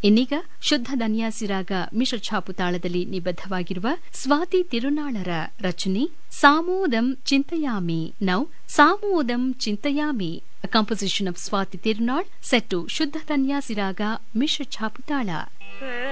ಇನ್ನೀಗ ಶುದ್ಧ ಧನ್ಯಾಸಿರಾಗ ಮಿಶ್ರ ಛಾಪು ತಾಳದಲ್ಲಿ ನಿಬದ್ಧವಾಗಿರುವ ಸ್ವಾತಿ ತಿರುನಾಳರ ರಚನೆ ಸಾಮೋದಂ ಚಿಂತಯಾಮಿ. Now ಸಾಮೋದಂ ಚಿಂತಯಾಮಿ, a composition of Swati Tirunal set to ಶುದ್ಧ ಧನ್ಯಾಸಿರಾಗ ಮಿಶ್ರ ಛಾಪು ತಾಳ.